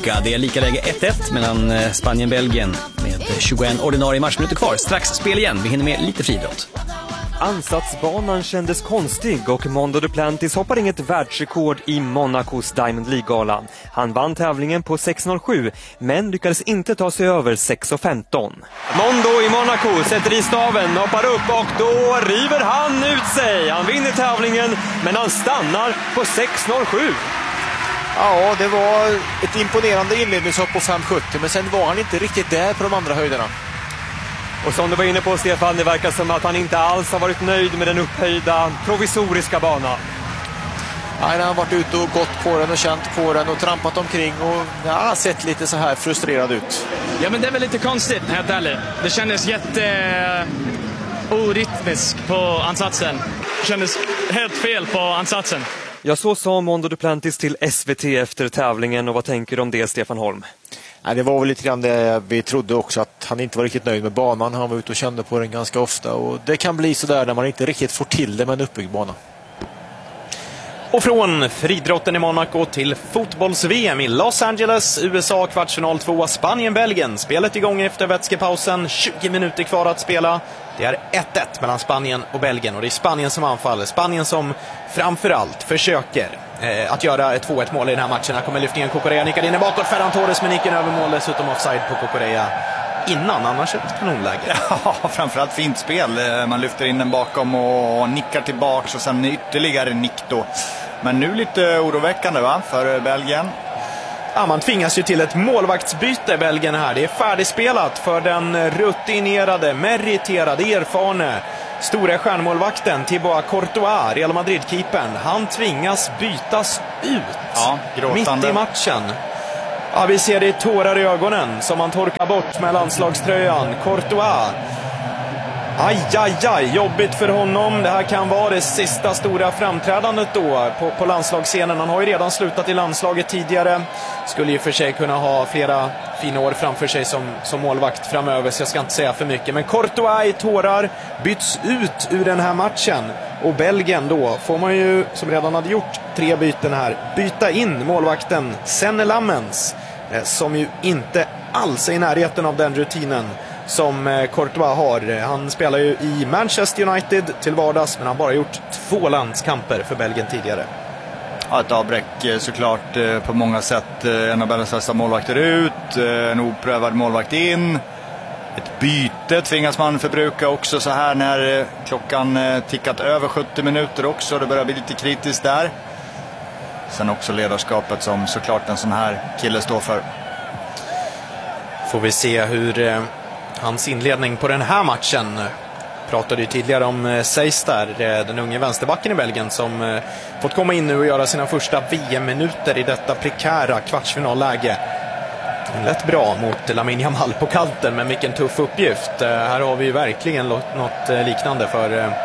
tillbaka. Det är lika läge 1-1 mellan Spanien-Belgien med 21 ordinarie matchminuter kvar. Strax spel igen, vi hinner med lite friidrott. Ansatsbanan kändes konstig och Mondo Duplantis hoppar inget världsrekord i Monacos Diamond League-galan. Han vann tävlingen på 6.07 men lyckades inte ta sig över 6.15. Mondo i Monaco sätter i staven, hoppar upp och då river han ut sig. Han vinner tävlingen men han stannar på 6.07. Ja, det var ett imponerande inledningshopp på 5.70 men sen var han inte riktigt där på de andra höjderna. Och som du var inne på, Stefan, det verkar som att han inte alls har varit nöjd med den upphöjda provisoriska banan. Nej, han har varit ute och gått på den och känt på den och trampat omkring och ja, sett lite så här frustrerad ut. Ja, men det är väl lite konstigt, helt ärligt. Det kändes orytmiskt på ansatsen. Det kändes helt fel på ansatsen. Ja, så sa Mondo Duplantis till SVT efter tävlingen, och vad tänker du om det, Stefan Holm? Nej, det var väl lite grann det vi trodde också, att han inte var riktigt nöjd med banan. Han var ute och kände på den ganska ofta och det kan bli så där när man inte riktigt får till det med en uppbyggd bana. Och från friidrotten i Monaco till fotbolls-VM i Los Angeles, USA, kvartsfinal 2, Spanien-Belgien. Spelet igång efter vätskepausen, 20 minuter kvar att spela. Det är 1-1 mellan Spanien och Belgien och det är Spanien som anfaller. Spanien som framförallt försöker att göra ett 2-1 mål i den här matchen. Här kommer lyftningen, Cucurella nickar in i bakåt, Ferran Torres med nicken över mål, dessutom offside på Cucurella innan, annars ett kanonläge. Ja, framförallt fint spel. Man lyfter in den bakom och nickar tillbaks och sen ytterligare nick då. Men nu lite oroväckande för Belgien. Ja, man tvingas ju till ett målvaktsbyte i Belgien här. Det är färdigspelat för den rutinerade, meriterade, erfarne stora stjärnmålvakten Thibaut Courtois, Real Madrid-keepern. Han tvingas bytas ut mitt i matchen. Ja, vi ser det i tårar i ögonen som han torkar bort med landslagströjan. Courtois. Aj, jobbigt för honom. Det här kan vara det sista stora framträdandet då på landslagsscenen. Han har ju redan slutat i landslaget tidigare. Skulle ju för sig kunna ha flera fina år framför sig som målvakt framöver, så jag ska inte säga för mycket. Men Courtois i tårar byts ut ur den här matchen. Och Belgien då får man ju, som redan hade gjort 3 byten här, byta in målvakten Senne Lammens, som ju inte alls är i närheten av den rutinen som Courtois har. Han spelar ju i Manchester United till vardags, men han har bara gjort 2 landskamper för Belgien tidigare. Ja, ett avbräck såklart på många sätt. En av Belgiens bästa målvakter ut, en oprövad målvakt in. Ett byte tvingas man förbruka också så här när klockan tickat över 70 minuter också. Det börjar bli lite kritiskt där. Sen också ledarskapet som såklart en sån här kille står för. Får vi se hur hans inledning på den här matchen. Pratade ju tidigare om Seis där, den unge vänsterbacken i Belgien som fått komma in nu och göra sina första VM-minuter i detta prekära kvartsfinalläge. Lätt bra mot Lamine Yamal på kanten, men vilken tuff uppgift. Här har vi ju verkligen något liknande för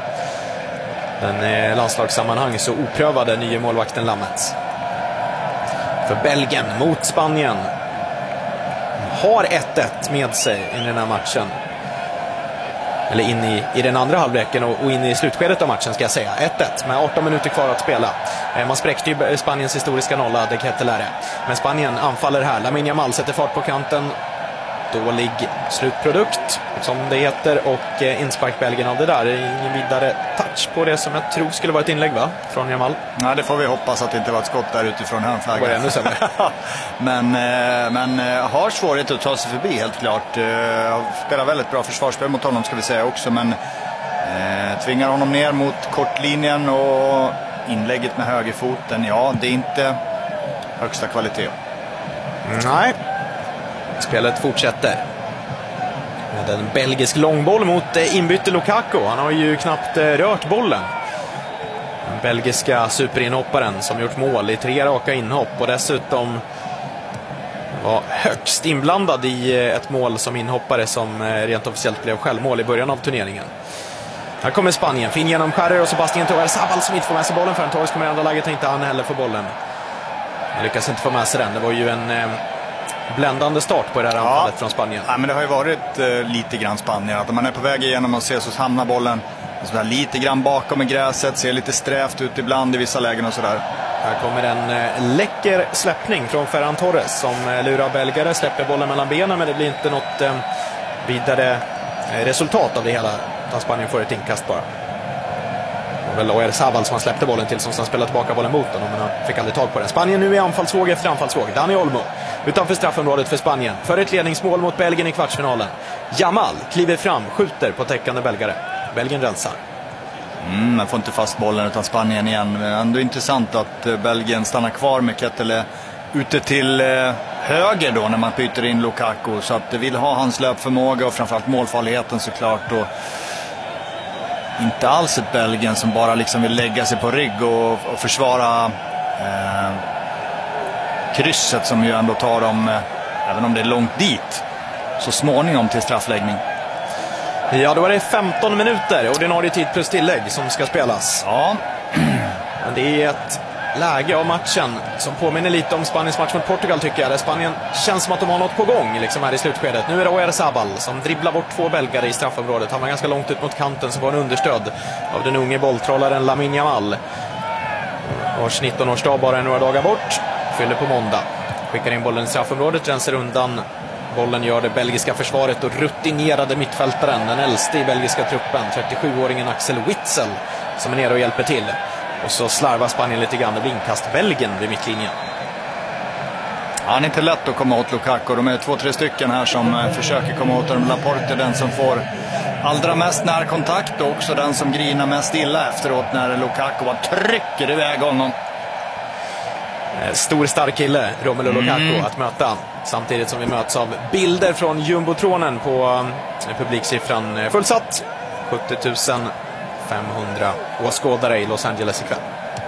den landslagssammanhang så oprövade nya målvakten Lammens. För Belgien mot Spanien har 1-1 med sig i den här matchen. Eller in i den andra halvleken och in i slutskedet av matchen ska jag säga. 1-1 med 18 minuter kvar att spela. Man spräckte ju Spaniens historiska nolla, det Ketelare. Men Spanien anfaller här. Lamine Yamal sätter fart på kanten. Dålig slutprodukt, som det heter. Och inspark Belgien av det där. Ingen vidare touch på det som jag tror skulle vara ett inlägg, va? Från Yamal. Nej, det får vi hoppas att det inte var ett skott där utifrån hörnflaggan. Var det ännu sämre? men har svårighet att ta sig förbi, helt klart. Spelar väldigt bra försvarsspel mot honom, ska vi säga också. Men tvingar honom ner mot kortlinjen och inlägget med högerfoten. Ja, det är inte högsta kvalitet. Nej. Spelet fortsätter med en belgisk långboll mot inbytte Lukaku. Han har ju knappt rört bollen. Den belgiska superinhopparen som gjort mål i 3 raka inhopp och dessutom var högst inblandad i ett mål som inhoppare som rent officiellt blev självmål i början av turneringen. Här kommer Spanien, fin genom Scherrer och Sebastian Torres-Zabal som inte får med sig bollen förrän Torres kommer i andra läget, inte han heller för bollen. Han lyckas inte få med sig den. Det var ju en bländande start på det här anfallet från Spanien. Ja, men det har ju varit lite grann Spanien. Att man är på väg igenom och ser så hamnar bollen så lite grann bakom i gräset. Ser lite strävt ut ibland i vissa lägen och sådär. Här kommer en läcker släppning från Ferran Torres som lurar belgare, släpper bollen mellan benen, men det blir inte något vidare resultat av det hela. Spanien får ett inkast bara. Det var väl Oyarzabal som han släppte bollen till, som sedan spelade tillbaka bollen mot honom, men han fick aldrig tag på den. Spanien nu i anfallsvåg efter anfallsvåg. Dani Olmo utanför straffområdet för Spanien. För ett ledningsmål mot Belgien i kvartsfinalen. Jamal kliver fram, skjuter på täckande belgare. Belgien rensar. Man får inte fast bollen utan Spanien igen. Men ändå intressant att Belgien stannar kvar med Kettele ute till höger då när man byter in Lukaku. Så att det vill ha hans löpförmåga och framförallt målfarligheten såklart. Och inte alls ett Belgien som bara liksom vill lägga sig på rygg och försvara krysset som ju ändå tar dem, även om det är långt dit, så småningom till straffläggning. Ja, då är det 15 minuter ordinarie tid plus tillägg som ska spelas. Ja. Men det är ett läge av matchen som påminner lite om Spaniens match mot Portugal, tycker jag. Där Spanien känns som att de har något på gång liksom här i slutskedet. Nu är det Oyarzabal som dribblar bort 2 belgare i straffområdet. Han var ganska långt ut mot kanten, så var en understöd av den unge bolltrollaren Lamine Yamal. Vars 19-årsdag bara är några dagar bort. Fyller på måndag. Skickar in bollen i straffområdet, rensar undan. Bollen gör det belgiska försvaret och rutinerade mittfältaren, den äldste i belgiska truppen, 37-åringen Axel Witsel, som är nere och hjälper till. Och så slarvar Spanien lite grann. Det blir inkast Belgien vid mittlinjen. Han är inte lätt att komma åt Lukaku. De är 2-3 stycken här som försöker komma åt dem. Laporte är den som får allra mest närkontakt och också den som grinar mest illa efteråt när Lukaku bara trycker iväg honom. Stor stark kille, Romelu Lukaku, att möta. Samtidigt som vi möts av bilder från jumbotronen på publiksiffran fullsatt. 70 500 åskådare i Los Angeles ikväll.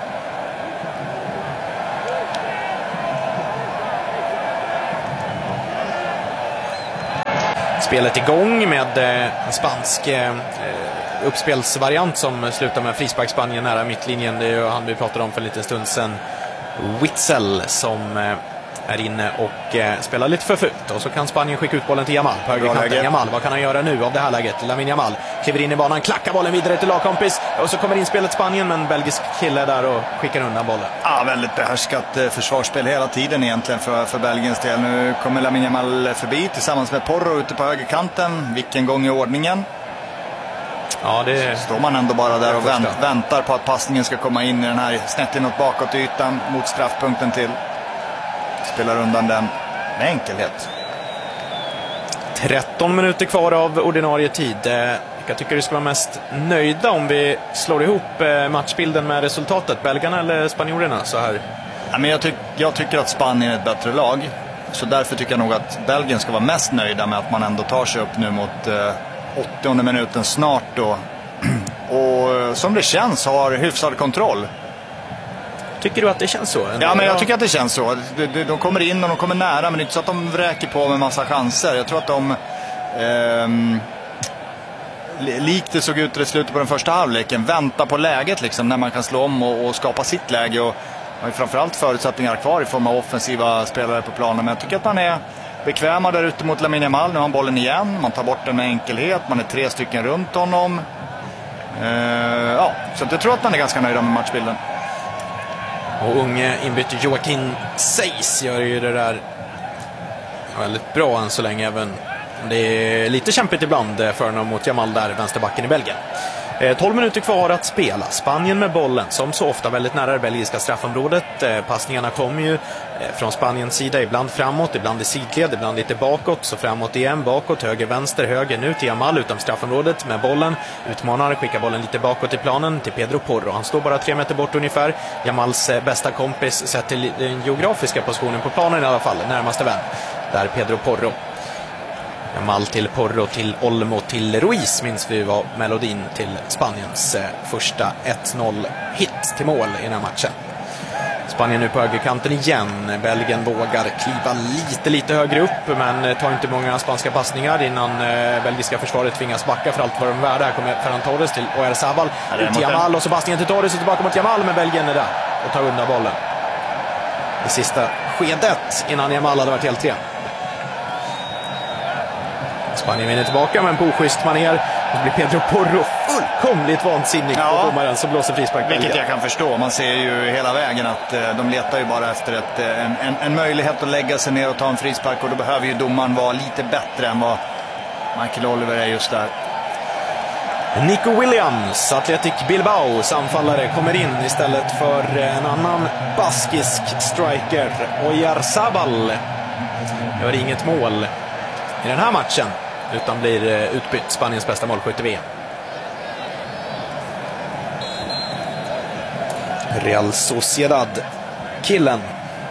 Spelet igång med en spansk uppspelsvariant som slutar med frispark Spanien nära mittlinjen. Det är ju han vi pratade om för en liten stund sedan. Witsel som är inne och spelar lite för fult. Och så kan Spanien skicka ut bollen till Yamal på högerkanten. Yamal, vad kan han göra nu av det här läget? Lamine Yamal kliver in i banan, klackar bollen vidare till lagkompis. Och så kommer in spelet Spanien, men belgisk kille där och skickar undan bollen. Ja, väldigt behärskat försvarsspel hela tiden egentligen för Belgiens del. Nu kommer Lamine Yamal förbi tillsammans med Porro ute på högerkanten. Vilken gång i ordningen. Ja, det står man ändå bara där och väntar på att passningen ska komma in i den här snett inåt bakåt ytan mot straffpunkten till. Spelar undan den med enkelhet. 13 minuter kvar av ordinarie tid. Jag tycker du ska vara mest nöjda om vi slår ihop matchbilden med resultatet. Belgarna eller spanjorerna så här? Ja, men jag tycker att Spanien är ett bättre lag. Så därför tycker jag nog att Belgien ska vara mest nöjda med att man ändå tar sig upp nu mot 80:e minuten snart då. Och som det känns har hyfsad kontroll. Tycker du att det känns så? Ja, men jag tycker att det känns så. De kommer in och de kommer nära, men det är inte så att de vräker på med massa chanser. Jag tror att de likt det såg ut i slutet på den första halvleken, väntar på läget liksom, när man kan slå om och skapa sitt läge. Och har framförallt förutsättningar kvar i form av offensiva spelare på planen. Men jag tycker att man är bekväma där ute mot Lamine Yamal. Nu har han bollen igen, man tar bort den med enkelhet. Man är 3 stycken runt honom. Ja, så jag tror att man är ganska nöjd med matchbilden. Och unge inbytte Joaquin Seis gör ju det där väldigt bra än så länge, även om det är lite kämpigt ibland för honom mot Yamal där, vänsterbacken i Belgien. 12 minuter kvar att spela. Spanien med bollen, som så ofta väldigt nära det belgiska straffområdet. Passningarna kommer ju från Spaniens sida, ibland framåt, ibland i sidled, ibland lite bakåt, så framåt igen, bakåt, höger, vänster, höger, nu till Yamal utanför straffområdet med bollen. Utmanar, skickar bollen lite bakåt i planen till Pedro Porro. Han står bara 3 meter bort ungefär. Yamals bästa kompis sett till den geografiska positionen på planen i alla fall, närmaste vän. Där Pedro Porro. Yamal till Porro, till Olmo, till Ruiz minns vi var melodin till Spaniens första 1-0-hit till mål i den här matchen. Spanien nu på högerkanten igen. Belgien vågar kliva lite högre upp, men tar inte många spanska passningar innan belgiska försvaret tvingas backa för allt vad de är värda. Här kommer Ferran Torres till Oyarzabal, ut till Yamal och så passningen till Torres och tillbaka mot Yamal, men Belgien är där och tar undan bollen i sista skedet innan Yamal hade varit helt ren. Spanien vinner tillbaka, men på oschysst manér. Det blir Pedro Porro fullkomligt vansinnig på domaren som blåser frispark. Vilket jag kan förstå. Man ser ju hela vägen att de letar ju bara efter en möjlighet att lägga sig ner och ta en frispark, och då behöver ju domaren vara lite bättre än vad Michael Oliver är just där. Nico Williams, Athletic Bilbaos anfallare, kommer in istället för en annan baskisk striker. Oyarzabal gör inget mål i den här matchen utan blir utbytt. Spaniens bästa målskytt i VM. Real Sociedad killen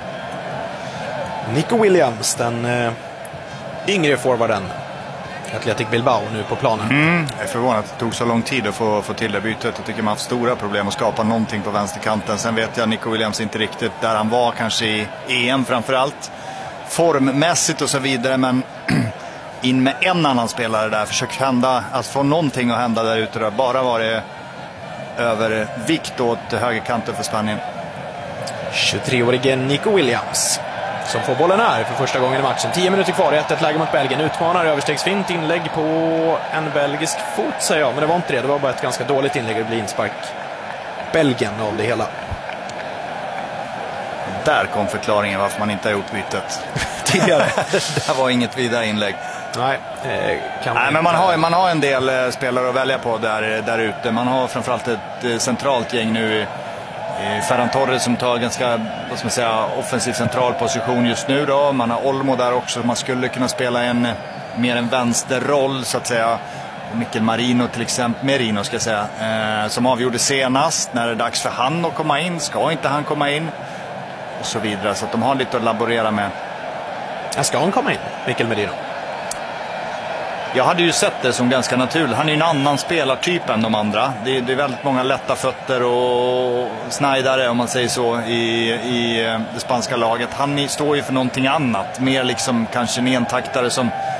Nico Williams, den yngre forwarden, Athletic Bilbao, nu på planen. Jag är förvånad att det tog så lång tid att få till det bytet. Jag tycker man har haft stora problem att skapa någonting på vänsterkanten. Sen vet jag Nico Williams inte riktigt där han var, kanske i EM framförallt formmässigt och så vidare, men in med en annan spelare där, försök att få någonting att hända där ute. Bara var det övervikt åt högerkanten för Spanien. 23-årige Nico Williams som får bollen här för första gången i matchen. 10 minuter kvar, 1-1 läge mot Belgien. Utmanar, överstegsfint inlägg på en belgisk fot, säger jag. Men det var inte det, det var bara ett ganska dåligt inlägg. Det blir inspark Belgien av det hela. Där kom förklaringen varför man inte har gjort bytet tidigare. Det var inget vidare inlägg. Nej, men man har en del spelare att välja på där ute. Man har framförallt ett centralt gäng nu. Ferran Torres som tar ganska, vad ska man säga, offensiv central position just nu då. Man har Olmo där också. Man skulle kunna spela mer en vänsterroll så att säga. Mikel Merino till exempel, som avgjorde senast. När det är dags för han att komma in, ska inte han komma in? Och så vidare, så att de har lite att laborera med. Ska han komma in, Mikel Merino? Jag hade ju sett det som ganska naturligt. Han är ju en annan spelartyp än de andra. Det är väldigt många lätta fötter och snajdare, om man säger så, i det spanska laget. Han står ju för någonting annat. Mer liksom kanske en entaktare som